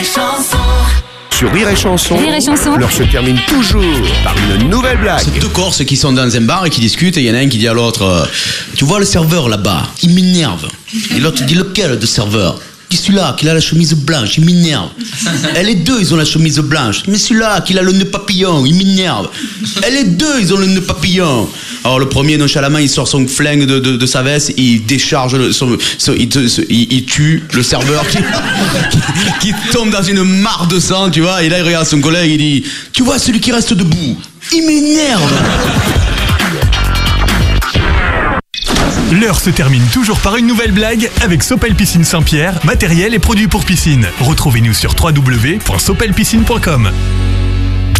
Chanson. Sur Rire et Chanson, Rire et Chanson. l'heure se termine toujours par une nouvelle blague. C'est deux Corses qui sont dans un bar et qui discutent et il y en a un qui dit à l'autre tu vois le serveur là-bas, il m'énerve. Et l'autre dit lequel de serveur? Il dit celui-là qui a la chemise blanche, il m'énerve. Et les deux ils ont la chemise blanche, mais celui-là qui a le nœud papillon, il m'énerve. Et les deux ils ont le nœud papillon. Alors le premier nonchalamment il sort son flingue de sa veste, il décharge, il tue le serveur qui tombe dans une mare de sang, tu vois. Et là il regarde son collègue, il dit tu vois celui qui reste debout, il m'énerve. L'heure se termine toujours par une nouvelle blague avec Sopel Piscine Saint-Pierre, matériel et produits pour piscine. Retrouvez-nous sur www.sopelpiscine.com.